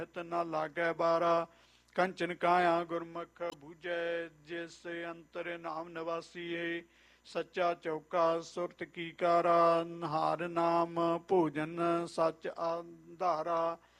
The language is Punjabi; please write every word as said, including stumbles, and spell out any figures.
ਨਾ ਲਾਗੈ ਬਾਰਾ। ਕੰਚਨ ਕਾਇਆ ਗੁਰਮੁਖ ਬੂਝੈ, ਜਿਸ ਅੰਤਰ ਨਾਮ ਨਿਵਾਸੀਏ। ਸੱਚਾ ਚੌਕਾ ਸੁਰਤ ਕੀ ਕਾਰਾ, ਹਰਿ ਨਾਮ ਭੋਜਨ ਸੱਚ ਆਧਾਰਾ।